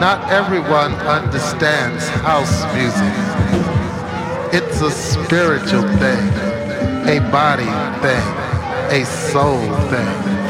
Not everyone understands house music. It's a spiritual thing, a body thing, a soul thing.